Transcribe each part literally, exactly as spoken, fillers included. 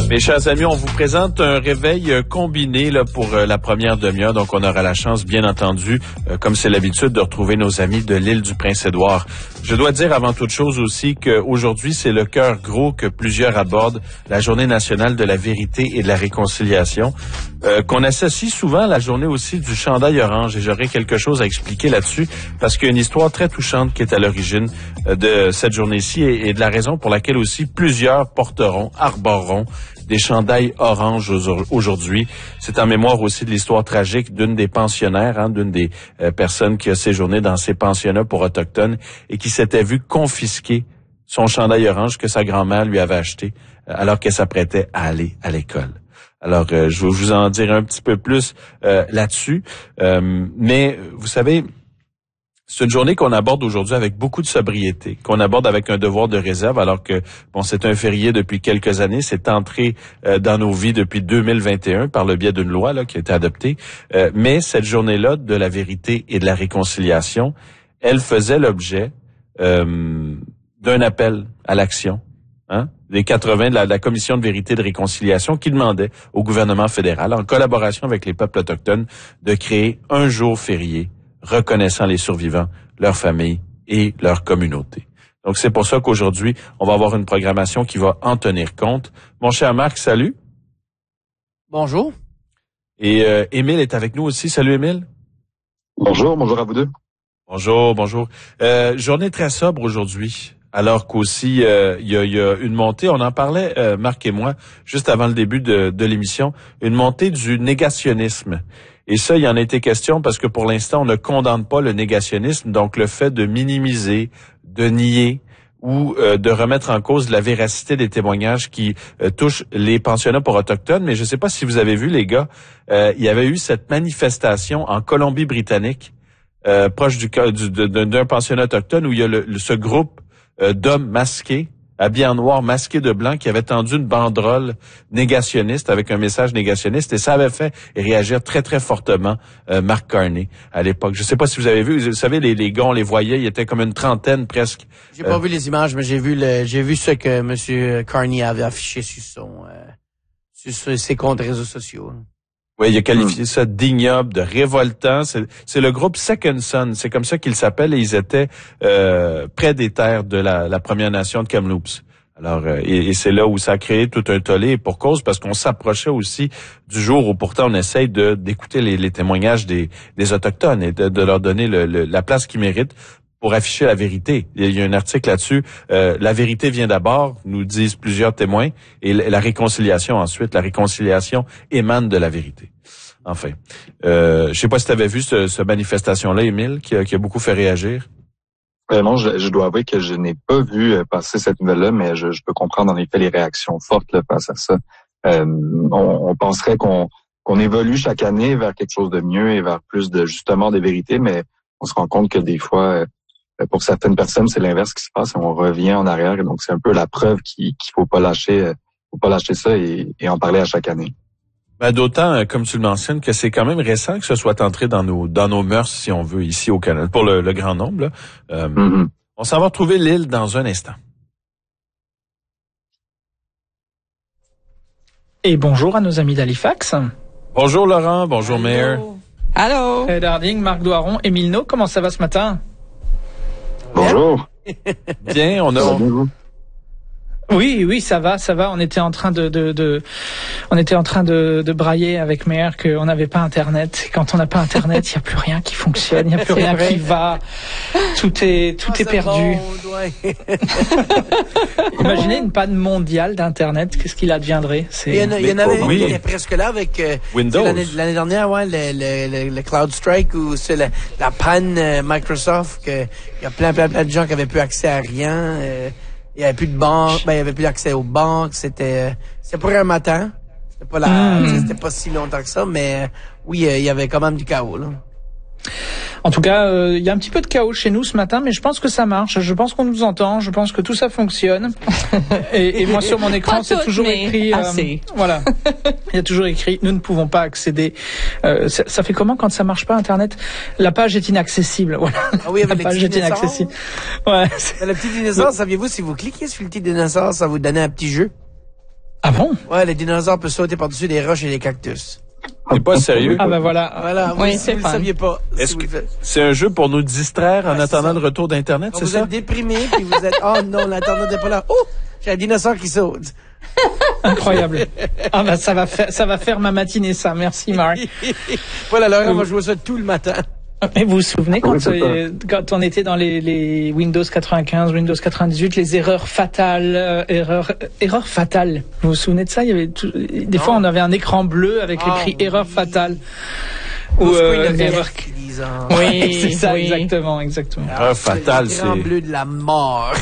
Mes chers amis, on vous présente un réveil combiné là, pour la première demi-heure. Donc, on aura la chance, bien entendu, euh, comme c'est l'habitude, de retrouver nos amis de l'île du Prince-Édouard. Je dois dire avant toute chose aussi qu'aujourd'hui, c'est le cœur gros que plusieurs abordent, la Journée nationale de la vérité et de la réconciliation, euh, qu'on associe souvent à la journée aussi du chandail orange. Et j'aurai quelque chose à expliquer là-dessus, parce qu'il y a une histoire très touchante qui est à l'origine euh, de cette journée-ci et, et de la raison pour laquelle aussi plusieurs porteront, arboreront des chandails orange aujourd'hui. C'est en mémoire aussi de l'histoire tragique d'une des pensionnaires, hein, d'une des euh, personnes qui a séjourné dans ces pensionnats pour autochtones et qui s'était vue confisquer son chandail orange que sa grand-mère lui avait acheté euh, alors qu'elle s'apprêtait à aller à l'école. Alors, euh, je vais vous en dire un petit peu plus euh, là-dessus. Euh, mais, vous savez, c'est une journée qu'on aborde aujourd'hui avec beaucoup de sobriété, qu'on aborde avec un devoir de réserve, alors que bon, c'est un férié depuis quelques années, c'est entré euh, dans nos vies depuis deux mille vingt et un par le biais d'une loi là qui a été adoptée. Euh, mais cette journée-là de la vérité et de la réconciliation, elle faisait l'objet euh, d'un appel à l'action, hein, des quatre-vingts de la, de la Commission de vérité et de réconciliation qui demandait au gouvernement fédéral, en collaboration avec les peuples autochtones, de créer un jour férié reconnaissant les survivants, leurs familles et leur communauté. Donc, c'est pour ça qu'aujourd'hui, on va avoir une programmation qui va en tenir compte. Mon cher Marc, salut. Bonjour. Et euh, Émile est avec nous aussi. Salut, Émile. Bonjour, bonjour à vous deux. Bonjour, bonjour. Euh, journée très sobre aujourd'hui, alors qu'aussi, euh, il y, a, y a une montée, on en parlait, euh, Marc et moi, juste avant le début de, de l'émission, une montée du négationnisme. Et ça, il y en a été question parce que pour l'instant, on ne condamne pas le négationnisme, donc le fait de minimiser, de nier ou euh, de remettre en cause la véracité des témoignages qui euh, touchent les pensionnats pour autochtones. Mais je ne sais pas si vous avez vu, les gars, euh, il y avait eu cette manifestation en Colombie-Britannique, euh, proche du, du d'un pensionnat autochtone, où il y a le, le, ce groupe euh, d'hommes masqués, habillés en noir, masqués de blanc, qui avait tendu une banderole négationniste avec un message négationniste, et ça avait fait réagir très, très fortement euh, Mark Carney à l'époque. Je ne sais pas si vous avez vu, vous savez, les, les gars, on les voyait, il y était comme une trentaine presque. J'ai pas euh, vu les images, mais j'ai vu le, j'ai vu ce que M. Carney avait affiché sur son, euh, sur ses comptes réseaux sociaux. Oui, il a qualifié ça d'ignoble, de révoltant. C'est, c'est le groupe Second Son, c'est comme ça qu'ils s'appellent, et ils étaient euh, près des terres de la, la Première Nation de Kamloops. Alors, euh, et, et c'est là où ça a créé tout un tollé, pour cause, parce qu'on s'approchait aussi du jour où pourtant on essaye de d'écouter les, les témoignages des, des Autochtones et de, de leur donner le, le, la place qu'ils méritent pour afficher la vérité. Il y a un article là-dessus. Euh, la vérité vient d'abord, nous disent plusieurs témoins, et la réconciliation ensuite. La réconciliation émane de la vérité. Enfin, euh, je sais pas si tu avais vu ce, ce manifestation-là, Émile, qui a, qui a beaucoup fait réagir. Euh, non, je, je dois avouer que je n'ai pas vu euh, passer cette nouvelle-là, mais je, je peux comprendre en effet les réactions fortes là, face à ça. Euh, on, on penserait qu'on, qu'on évolue chaque année vers quelque chose de mieux et vers plus de justement des vérités, mais on se rend compte que des fois, euh, pour certaines personnes, c'est l'inverse qui se passe et on revient en arrière. Et donc, c'est un peu la preuve qu'il, qu'il faut pas lâcher, euh, faut pas lâcher ça et, et en parler à chaque année. Ben, d'autant, comme tu le mentionnes, que c'est quand même récent que ce soit entré dans nos dans nos mœurs, si on veut, ici au Canada, pour le, le grand nombre. Là. Euh, mm-hmm. On s'en va retrouver l'île dans un instant. Et bonjour à nos amis d'Halifax. Bonjour Laurent, bonjour Mayor. Allô. Fred Harding, Marc Doiron, Émile No, comment ça va ce matin? Bonjour. Bien, on a... Oui, oui, ça va, ça va. On était en train de, de, de on était en train de, de brailler avec Maire qu'on n'avait pas Internet. Et quand on n'a pas Internet, il n'y a plus rien qui fonctionne, il n'y a plus rien qui va. Tout est, tout oh, est perdu. Bon, ouais. Imaginez une panne mondiale d'Internet, qu'est-ce qu'il adviendrait? C'est... Il y en, a, il y en avait oui. Il est presque là avec euh, Windows. L'année, l'année dernière, ouais, le, le, le, le Cloud Strike ou c'est la, la panne euh, Microsoft, que il y a plein, plein, plein de gens qui avaient plus accès à rien. Euh, Il y avait plus de banque, ben il y avait plus accès aux banques, c'était c'était pour un matin, c'était pas la, mmh. c'était pas si longtemps que ça, mais oui, il y avait quand même du chaos là. En tout cas, euh, il y a un petit peu de chaos chez nous ce matin, mais je pense que ça marche. Je pense qu'on nous entend. Je pense que tout ça fonctionne. et, et moi, sur mon écran, c'est toujours écrit. Euh, voilà, il y a toujours écrit. Nous ne pouvons pas accéder. Euh, ça, ça fait comment quand ça marche pas Internet? La page est inaccessible. Voilà. Ah oui, la page est inaccessible. Ouais. Le petit dinosaure, saviez-vous si vous cliquez sur le petit dinosaure, ça vous donnait un petit jeu? Ah bon? Ouais, les dinosaures peuvent sauter par-dessus les roches et les cactus. T'es pas sérieux? Ah ben voilà. Voilà, Oui, vous, c'est vous le fun. saviez pas. Est-ce si vous que le faites. c'est un jeu pour nous distraire en Ouais, c'est attendant ça. le retour d'Internet, Quand c'est vous ça? êtes déprimé, puis vous êtes, oh non, l'internet n'est pas là. Oh, j'ai un dinosaure qui saute. Incroyable. Ah ben ça va faire, ça va faire ma matinée ça. Merci Marc. Voilà, Laurent va jouer ça tout le matin. Et vous vous souvenez quand, Oui, c'est euh, quand on était dans les, les Windows quatre-vingt-quinze, Windows quatre-vingt-dix-huit, les erreurs fatales, euh, erreurs, euh, erreurs fatales. Vous vous souvenez de ça? Il y avait tout, des Non. fois on avait un écran bleu avec Ah, l'écrit oui. erreur fatale. Ou Ou screen euh, of erreur. death, ils disent en- Oui, c'est ça, oui. exactement, exactement. Erreur fatale, L'écran c'est... bleu de la mort.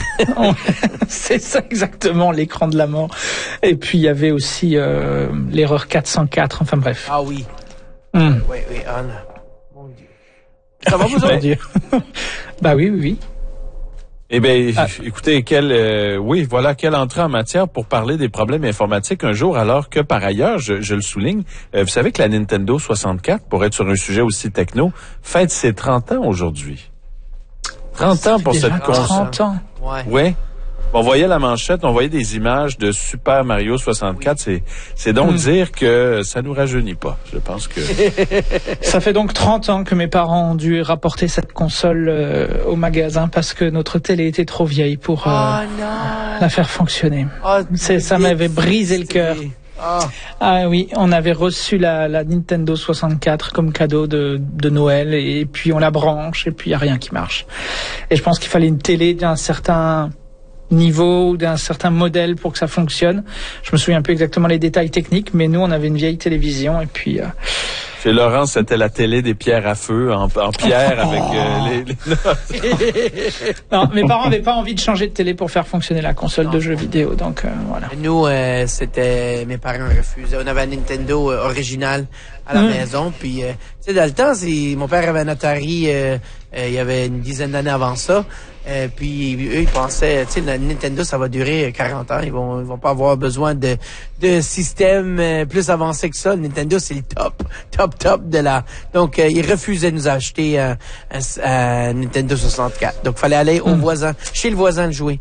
C'est ça exactement, l'écran de la mort. Et puis il y avait aussi euh, l'erreur quatre cent quatre. Enfin bref. Ah oui. Hum. Oui, oui, ah non. Mon Dieu. Ça va vous Mon autres? Dieu. Bah oui, oui, oui. Eh bien, Ah. écoutez, quelle, euh, oui, voilà, quelle entrée en matière pour parler des problèmes informatiques un jour, alors que par ailleurs, je, je le souligne, euh, vous savez que la Nintendo soixante-quatre, pour être sur un sujet aussi techno, fête ses trente ans aujourd'hui. trente ans pour Déjà cette console. trente ans. Ouais. Oui. On voyait la manchette, on voyait des images de Super Mario soixante-quatre. C'est, c'est donc Mm. dire que ça nous rajeunit pas. Je pense que... Ça fait donc trente ans que mes parents ont dû rapporter cette console euh, au magasin parce que notre télé était trop vieille pour euh, Oh non. la faire fonctionner. Oh, C'est- ça m'avait brisé le cœur. Ah. Ah oui, on avait reçu la, la Nintendo soixante-quatre comme cadeau de, de Noël et puis on la branche et puis il n'y a rien qui marche. Et je pense qu'il fallait une télé d'un certain niveau ou d'un certain modèle pour que ça fonctionne. Je me souviens plus exactement les détails techniques, mais nous on avait une vieille télévision et puis... Euh, Chez Laurent, c'était la télé des pierres à feu, en, en pierre avec euh, les... les... Non, mes parents n'avaient pas envie de changer de télé pour faire fonctionner la console Non. de jeux vidéo, donc euh, voilà. Nous, euh, c'était mes parents refusaient. On avait un Nintendo euh, original à la Mm. maison, puis euh, tu sais, dans le temps, c'est mon père avait un Atari, euh, euh, il y avait une dizaine d'années avant ça. Euh, puis eux, ils pensaient, tu sais, la Nintendo, ça va durer quarante ans. Ils vont, ils vont pas avoir besoin de de système euh, plus avancé que ça. Le Nintendo, c'est le top, top, top de la. Donc, euh, ils refusaient de nous acheter un, un, un Nintendo soixante-quatre. Donc, fallait aller au Mm. voisin, chez le voisin le jouer.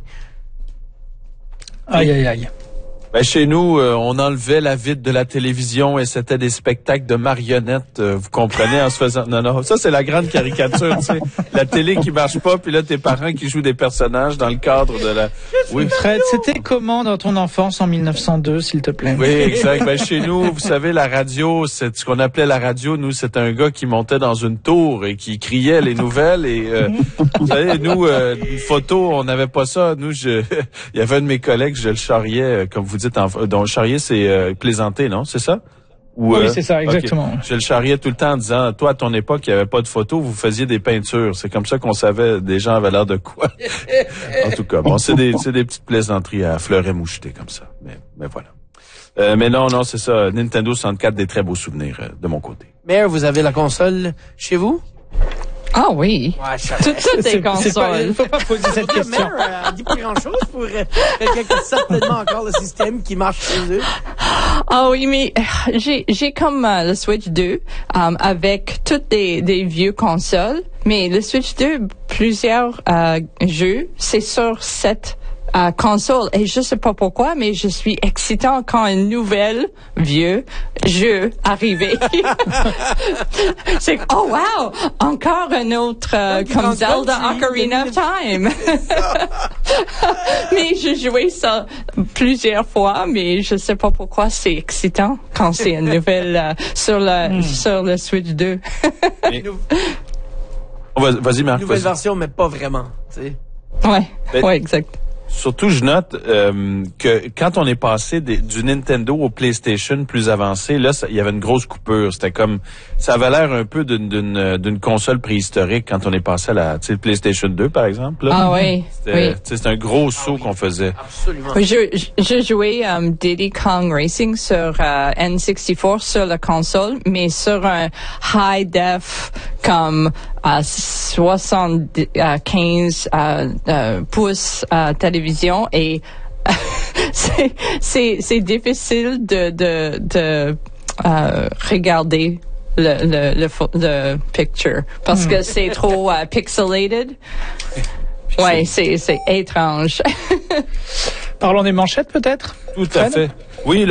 Aïe, aïe, aïe. Ben, chez nous, euh, on enlevait la vitre de la télévision et c'était des spectacles de marionnettes, euh, vous comprenez, en se faisant... Non, non, ça c'est la grande caricature, tu sais. La télé qui marche pas, puis là, tes parents qui jouent des personnages dans le cadre de la... Oui, Fred, c'était comment dans ton enfance en mille neuf cent deux, s'il te plaît? oui, exact. Ben, chez nous, vous savez, la radio, c'est ce qu'on appelait la radio. Nous, c'est un gars qui montait dans une tour et qui criait les nouvelles. Et euh, vous savez, nous, euh, une photo, on n'avait pas ça. Nous, je, il y avait un de mes collègues, je le charriais, euh, comme vous dites, en, donc charrier, c'est euh, plaisanter, non? C'est ça? Ou, Oui, euh, c'est ça, exactement. ok. Je le charriais tout le temps en disant, toi, à ton époque, il n'y avait pas de photos, vous faisiez des peintures. C'est comme ça qu'on savait des gens avaient l'air de quoi. En tout cas, bon, c'est des, c'est des petites plaisanteries à fleuret moucheté comme ça. Mais, mais voilà. Euh, mais non, non, c'est ça. Nintendo soixante-quatre, des très beaux souvenirs euh, de mon côté. Mère, vous avez la console chez vous? Ah oui. Ouais, je Toutes toutes C'est- les c'est pas- consoles. Il faut pas poser cette question. Mère, euh, elle dit pas grand-chose pour euh, quelqu'un qui a certainement encore le système qui marche chez eux. Ah oui, mais euh, j'ai j'ai comme euh, le Switch deux euh, avec toutes des des vieux consoles, mais le Switch deux plusieurs euh, jeux, c'est sur cette euh, console et je sais pas pourquoi, mais je suis excitant quand un nouvel vieux jeu arrivé. C'est oh wow, encore un autre euh, Donc, comme encore, Zelda tu- Ocarina of Time. Mais j'ai joué ça plusieurs fois, mais je sais pas pourquoi c'est excitant quand c'est une nouvelle euh, sur le sur le Switch deux. Mais- Oh, vas- vas-y, Marc. Nouvelle vas-y. version, mais pas vraiment. Tu sais. Ouais, Ben- ouais, exact. Surtout, je note euh, que quand on est passé des- du Nintendo au PlayStation plus avancé, là, ça- il y avait une grosse coupure. C'était comme, ça avait l'air un peu d'une d'une d'une console préhistorique quand on est passé à la, tu sais, le PlayStation deux, par exemple. Là. Ah oui, C'était oui. tu sais, c'était un gros saut oui. qu'on faisait. Absolument. Oui, je, je, je jouais um, Diddy Kong Racing sur euh, N soixante-quatre sur la console, mais sur un high def comme à soixante-quinze euh, euh, pouces euh, télévision et c'est c'est c'est difficile de de de euh, regarder le le le, pho- le picture parce que c'est trop uh, pixelated. Ouais, c'est c'est étrange. Parlons des manchettes peut-être. Tout à fait. Oui.